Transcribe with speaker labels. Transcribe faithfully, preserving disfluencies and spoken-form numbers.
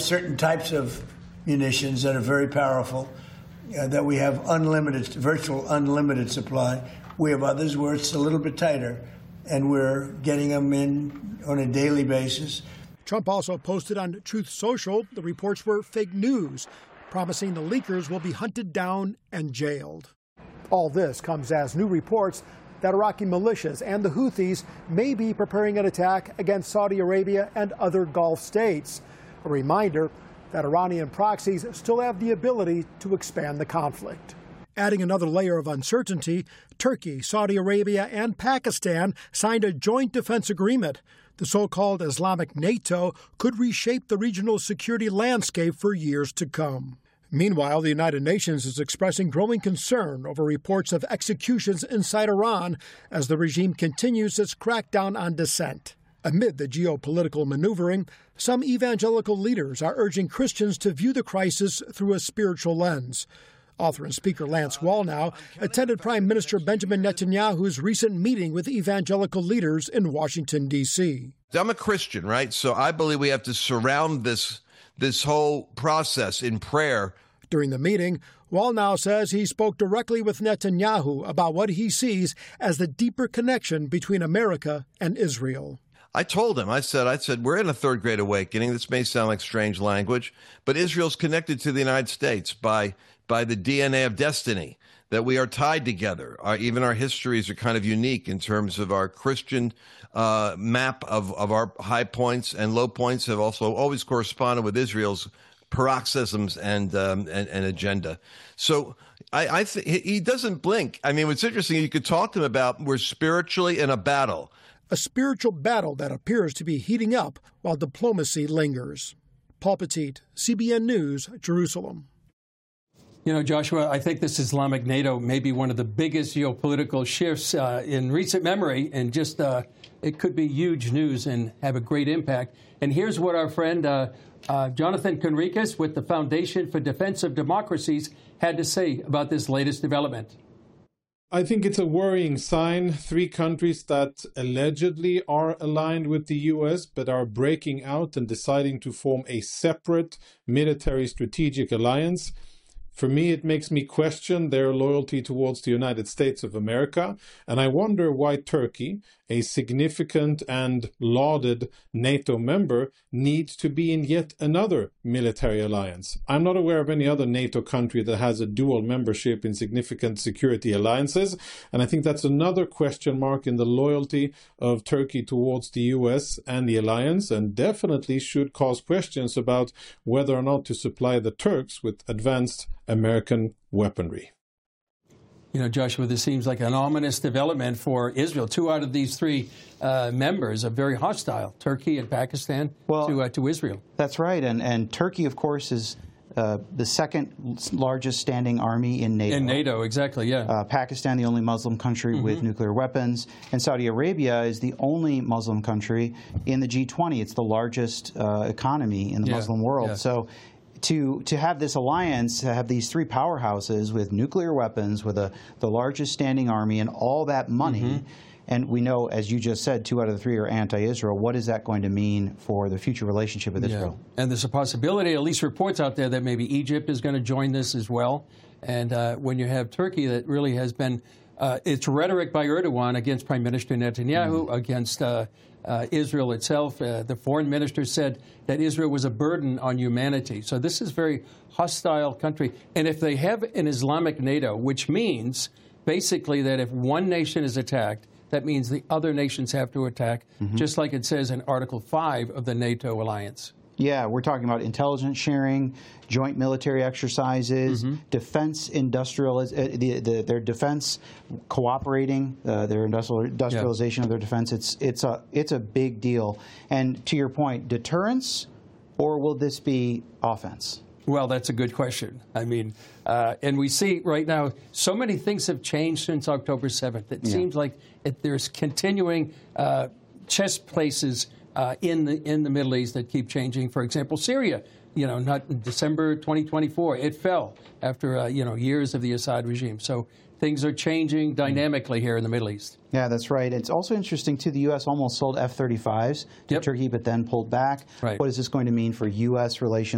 Speaker 1: certain types of munitions that are very powerful, uh, that we have unlimited, virtual unlimited supply. We have others where it's a little bit tighter, and we're getting them in on a daily basis.
Speaker 2: Trump also posted on Truth Social the reports were fake news, promising the leakers will be hunted down and jailed. All this comes as new reports that Iraqi militias and the Houthis may be preparing an attack against Saudi Arabia and other Gulf states. A reminder that Iranian proxies still have the ability to expand the conflict. Adding another layer of uncertainty, Turkey, Saudi Arabia, and Pakistan signed a joint defense agreement. The so-called Islamic NATO could reshape the regional security landscape for years to come. Meanwhile, the United Nations is expressing growing concern over reports of executions inside Iran as the regime continues its crackdown on dissent. Amid the geopolitical maneuvering, some evangelical leaders are urging Christians to view the crisis through a spiritual lens. Author and speaker Lance Wallnau attended Prime Minister Benjamin Netanyahu's recent meeting with evangelical leaders in Washington, D C
Speaker 3: I'm a Christian, right? So I believe we have to surround this this whole process in prayer.
Speaker 2: During the meeting, Wallnau says he spoke directly with Netanyahu about what he sees as the deeper connection between America and Israel.
Speaker 3: I told him, I said, I said, we're in a third great awakening. This may sound like strange language, but Israel's connected to the United States by by the D N A of destiny, that we are tied together. Our, even our histories are kind of unique in terms of our Christian uh, map of, of our high points and low points have also always corresponded with Israel's paroxysms and um, and, and agenda. So I, I think he doesn't blink. I mean, what's interesting, you could talk to him about we're spiritually in a battle.
Speaker 2: A spiritual battle that appears to be heating up while diplomacy lingers. Paul Petit, C B N News, Jerusalem.
Speaker 4: You know, Joshua, I think this Islamic NATO may be one of the biggest geopolitical shifts uh, in recent memory, and just uh, it could be huge news and have a great impact. And here's what our friend uh, uh, Jonathan Conricus with the Foundation for Defense of Democracies had to say about this latest development.
Speaker 5: I think it's a worrying sign. Three countries that allegedly are aligned with the U S but are breaking out and deciding to form a separate military strategic alliance. For me, it makes me question their loyalty towards the United States of America, and I wonder why Turkey, a significant and lauded NATO member, needs to be in yet another military alliance. I'm not aware of any other NATO country that has a dual membership in significant security alliances, and I think that's another question mark in the loyalty of Turkey towards the U S and the alliance, and definitely should cause questions about whether or not to supply the Turks with advanced American weaponry.
Speaker 4: You know, Joshua, this seems like an ominous development for Israel. Two out of these three uh, members are very hostile, Turkey and Pakistan, well, to, uh, to Israel.
Speaker 6: That's right. And, and Turkey, of course, is uh, the second largest standing army in NATO.
Speaker 4: In NATO, exactly, yeah.
Speaker 6: Uh, Pakistan, the only Muslim country mm-hmm. with nuclear weapons. And Saudi Arabia is the only Muslim country in the G twenty. It's the largest uh, economy in the yeah. Muslim world. Yeah. So To to have this alliance, to have these three powerhouses with nuclear weapons, with a, the largest standing army and all that money, mm-hmm. and we know, as you just said, two out of the three are anti-Israel, what is that going to mean for the future relationship with Israel?
Speaker 4: Yeah. And there's a possibility, at least reports out there, that maybe Egypt is going to join this as well. And uh, when you have Turkey that really has been, uh, its rhetoric by Erdogan against Prime Minister Netanyahu, mm-hmm. against uh, Uh, Israel itself. Uh, the foreign minister said that Israel was a burden on humanity. So this is a very hostile country. And if they have an Islamic NATO, which means basically that if one nation is attacked, that means the other nations have to attack, mm-hmm. just like it says in Article five of the NATO alliance.
Speaker 6: Yeah, we're talking about intelligence sharing, joint military exercises, mm-hmm. defense industrial, uh, the, the, their defense cooperating, uh, their industrial, industrialization yeah. of their defense. It's it's a it's a big deal. And to your point, deterrence, or will this be offense?
Speaker 4: Well, that's a good question. I mean, uh, and we see right now so many things have changed since October seventh. It yeah. seems like it, there's continuing uh, chess places Uh, in the in the Middle East that keep changing. For example, Syria, you know, not in December twenty twenty-four, it fell after uh, you know years of the Assad regime. So things are changing dynamically here in the Middle East.
Speaker 6: Yeah, that's right. It's also interesting too. The U S almost sold F thirty-fives to
Speaker 4: yep.
Speaker 6: Turkey, but then pulled back.
Speaker 4: Right.
Speaker 6: What is this going to mean for U S relations